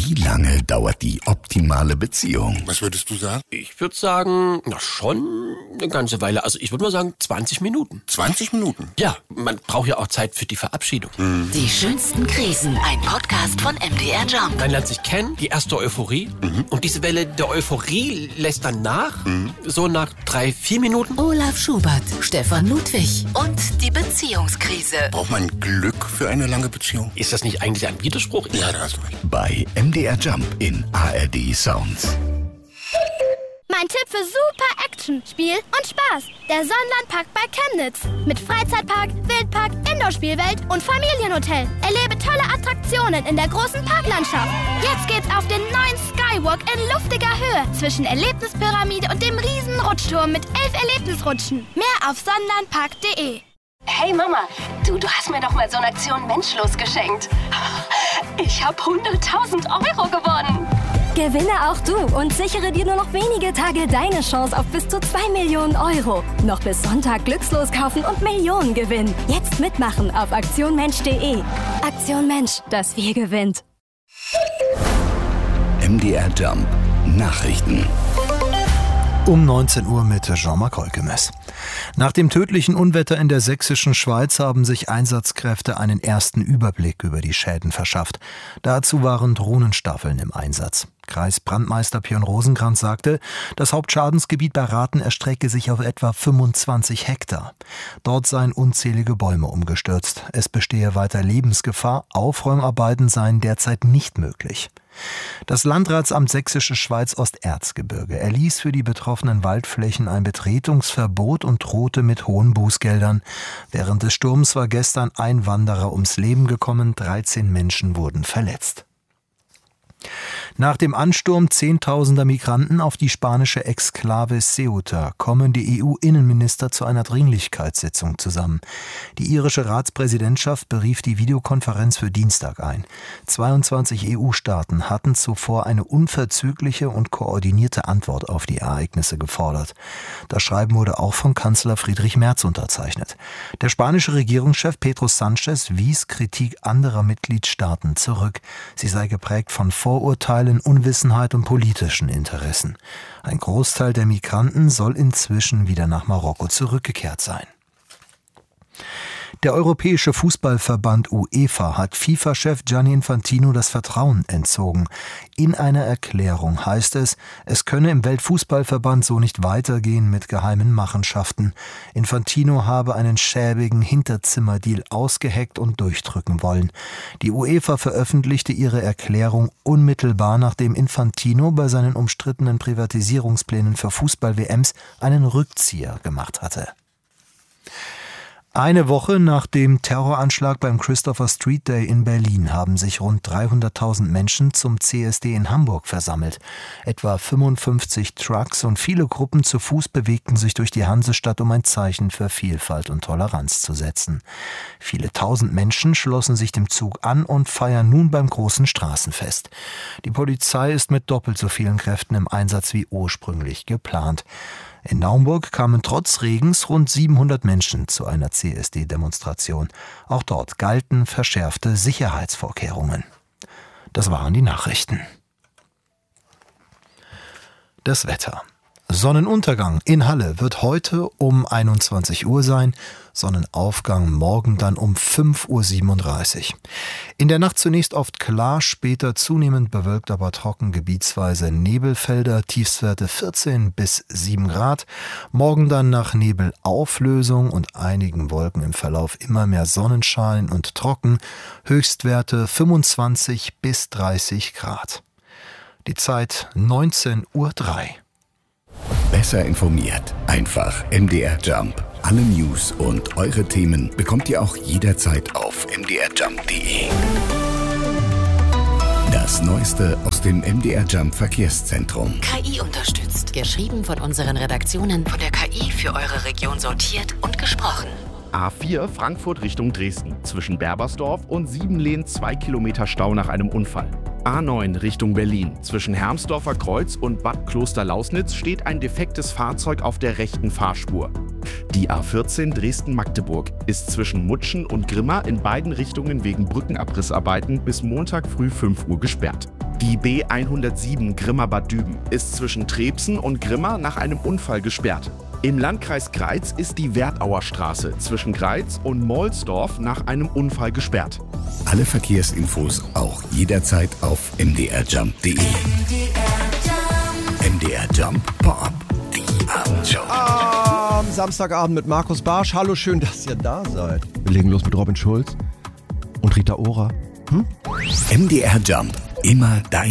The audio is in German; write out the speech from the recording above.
Wie lange dauert die optimale Beziehung? Was würdest du sagen? Ich würde sagen, schon eine ganze Weile. Also ich würde mal sagen 20 Minuten. 20 Minuten? Ja, man braucht ja auch Zeit für die Verabschiedung. Die schönsten Krisen. Ein Podcast von MDR Jump. Man lernt sich kennen, die erste Euphorie. Und diese Welle der Euphorie lässt dann nach. So nach 3-4 Minuten. Olaf Schubert, Stefan Ludwig und die Beziehungskrise. Braucht man Glück für eine lange Beziehung? Ist das nicht eigentlich ein Widerspruch? Ja, da hast du recht. Bei MDR Jump in ARD Sounds. Mein Tipp für super Action, Spiel und Spaß. Der Sonnenlandpark bei Chemnitz. Mit Freizeitpark, Wildpark, Indoor-Spielwelt und Familienhotel. Erlebe tolle Attraktionen in der großen Parklandschaft. Jetzt geht's auf den neuen Skywalk in luftiger Höhe zwischen Erlebnispyramide und dem riesen Rutschturm mit 11 Erlebnisrutschen. Mehr auf sonnenlandpark.de. Hey Mama, du hast mir doch mal so eine Aktion Menschlos geschenkt. Ich habe 100.000 Euro gewonnen. Gewinne auch du und sichere dir nur noch wenige Tage deine Chance auf bis zu 2 Millionen Euro. Noch bis Sonntag glückslos kaufen und Millionen gewinnen. Jetzt mitmachen auf aktionmensch.de. Aktion Mensch, das Wir gewinnt. MDR Jump Nachrichten. Um 19 Uhr mit Jean-Marc Holkemes. Nach dem tödlichen Unwetter in der sächsischen Schweiz haben sich Einsatzkräfte einen ersten Überblick über die Schäden verschafft. Dazu waren Drohnenstaffeln im Einsatz. Kreisbrandmeister Björn Rosenkranz sagte, das Hauptschadensgebiet bei Rathen erstrecke sich auf etwa 25 Hektar. Dort seien unzählige Bäume umgestürzt. Es bestehe weiter Lebensgefahr. Aufräumarbeiten seien derzeit nicht möglich. Das Landratsamt Sächsische Schweiz Osterzgebirge erließ für die betroffenen Waldflächen ein Betretungsverbot und drohte mit hohen Bußgeldern. Während des Sturms war gestern ein Wanderer ums Leben gekommen, 13 Menschen wurden verletzt. Nach dem Ansturm zehntausender Migranten auf die spanische Exklave Ceuta kommen die EU-Innenminister zu einer Dringlichkeitssitzung zusammen. Die irische Ratspräsidentschaft berief die Videokonferenz für Dienstag ein. 22 EU-Staaten hatten zuvor eine unverzügliche und koordinierte Antwort auf die Ereignisse gefordert. Das Schreiben wurde auch von Kanzler Friedrich Merz unterzeichnet. Der spanische Regierungschef Pedro Sánchez wies Kritik anderer Mitgliedstaaten zurück. Sie sei geprägt von Vorurteilen, Unwissenheit und politischen Interessen. Ein Großteil der Migranten soll inzwischen wieder nach Marokko zurückgekehrt sein. Der Europäische Fußballverband UEFA hat FIFA-Chef Gianni Infantino das Vertrauen entzogen. In einer Erklärung heißt es, es könne im Weltfußballverband so nicht weitergehen mit geheimen Machenschaften. Infantino habe einen schäbigen Hinterzimmerdeal ausgeheckt und durchdrücken wollen. Die UEFA veröffentlichte ihre Erklärung unmittelbar, nachdem Infantino bei seinen umstrittenen Privatisierungsplänen für Fußball-WMs einen Rückzieher gemacht hatte. Eine Woche nach dem Terroranschlag beim Christopher Street Day in Berlin haben sich rund 300.000 Menschen zum CSD in Hamburg versammelt. Etwa 55 Trucks und viele Gruppen zu Fuß bewegten sich durch die Hansestadt, um ein Zeichen für Vielfalt und Toleranz zu setzen. Viele tausend Menschen schlossen sich dem Zug an und feiern nun beim großen Straßenfest. Die Polizei ist mit doppelt so vielen Kräften im Einsatz wie ursprünglich geplant. In Naumburg kamen trotz Regens rund 700 Menschen zu einer CSD-Demonstration. Auch dort galten verschärfte Sicherheitsvorkehrungen. Das waren die Nachrichten. Das Wetter. Sonnenuntergang in Halle wird heute um 21 Uhr sein, Sonnenaufgang morgen dann um 5:37 Uhr. In der Nacht zunächst oft klar, später zunehmend bewölkt, aber trocken, gebietsweise Nebelfelder, Tiefstwerte 14 bis 7 Grad. Morgen dann nach Nebelauflösung und einigen Wolken im Verlauf immer mehr Sonnenschein und trocken, Höchstwerte 25 bis 30 Grad. Die Zeit 19:03 Uhr. Besser informiert. Einfach MDR Jump. Alle News und eure Themen bekommt ihr auch jederzeit auf mdrjump.de. Das Neueste aus dem MDR Jump Verkehrszentrum. KI unterstützt. Geschrieben von unseren Redaktionen, von der KI für eure Region sortiert und gesprochen. A4 Frankfurt Richtung Dresden. Zwischen Berbersdorf und Siebenlehn 2 Kilometer Stau nach einem Unfall. A9 Richtung Berlin. Zwischen Hermsdorfer Kreuz und Bad Klosterlausnitz steht ein defektes Fahrzeug auf der rechten Fahrspur. Die A14 Dresden-Magdeburg ist zwischen Mutschen und Grimma in beiden Richtungen wegen Brückenabrissarbeiten bis Montag früh 5 Uhr gesperrt. Die B107 Grimma-Bad Düben ist zwischen Trebsen und Grimma nach einem Unfall gesperrt. Im Landkreis Greiz ist die Wertauer Straße zwischen Greiz und Mollsdorf nach einem Unfall gesperrt. Alle Verkehrsinfos auch jederzeit auf mdrjump.de. MDR Jump Pop, die Abendshow. Am Samstagabend mit Markus Barsch. Hallo, schön, dass ihr da seid. Wir legen los mit Robin Schulz und Rita Ora. MDR Jump, immer dein